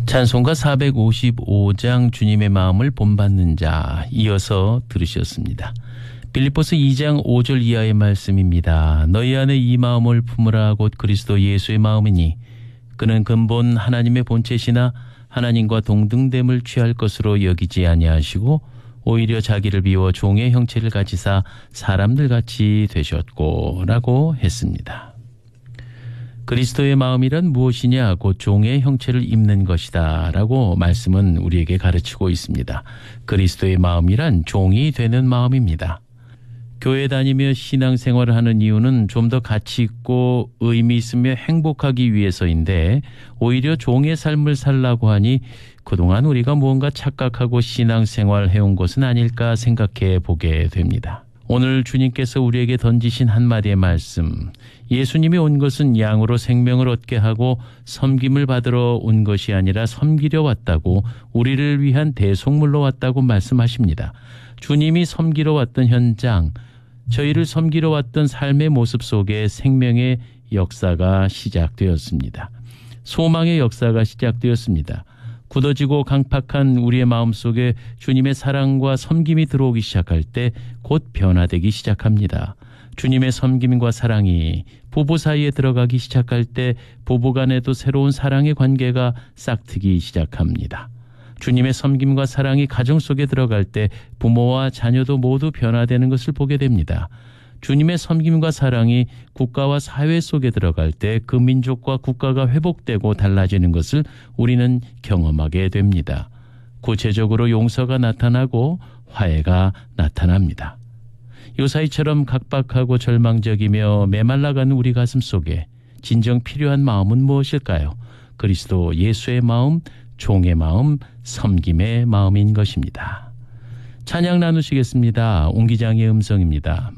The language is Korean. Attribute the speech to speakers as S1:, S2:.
S1: 찬송가 455장 주님의 마음을 본받는 자 이어서 들으셨습니다. 빌립보서 2장 5절 이하의 말씀입니다. 너희 안에 이 마음을 품으라 곧 그리스도 예수의 마음이니 그는 근본 하나님의 본체시나 하나님과 동등됨을 취할 것으로 여기지 아니하시고 오히려 자기를 비워 종의 형체를 가지사 사람들같이 되셨고 라고 했습니다. 그리스도의 마음이란 무엇이냐? 곧 종의 형체를 입는 것이다 라고 말씀은 우리에게 가르치고 있습니다. 그리스도의 마음이란 종이 되는 마음입니다. 교회 다니며 신앙생활을 하는 이유는 좀 더 가치 있고 의미 있으며 행복하기 위해서인데 오히려 종의 삶을 살라고 하니 그동안 우리가 무언가 착각하고 신앙생활 해온 것은 아닐까 생각해 보게 됩니다. 오늘 주님께서 우리에게 던지신 한마디의 말씀, 예수님이 온 것은 양으로 생명을 얻게 하고 섬김을 받으러 온 것이 아니라 섬기려 왔다고, 우리를 위한 대속물로 왔다고 말씀하십니다. 주님이 섬기러 왔던 현장, 저희를 섬기러 왔던 삶의 모습 속에 생명의 역사가 시작되었습니다. 소망의 역사가 시작되었습니다. 굳어지고 강팍한 우리의 마음속에 주님의 사랑과 섬김이 들어오기 시작할 때 곧 변화되기 시작합니다. 주님의 섬김과 사랑이 부부 사이에 들어가기 시작할 때 부부 간에도 새로운 사랑의 관계가 싹트기 시작합니다. 주님의 섬김과 사랑이 가정 속에 들어갈 때 부모와 자녀도 모두 변화되는 것을 보게 됩니다. 주님의 섬김과 사랑이 국가와 사회 속에 들어갈 때 그 민족과 국가가 회복되고 달라지는 것을 우리는 경험하게 됩니다. 구체적으로 용서가 나타나고 화해가 나타납니다. 요사이처럼 각박하고 절망적이며 메말라가는 우리 가슴 속에 진정 필요한 마음은 무엇일까요? 그리스도 예수의 마음, 종의 마음, 섬김의 마음인 것입니다. 찬양 나누시겠습니다. 옹 기장의 음성입니다.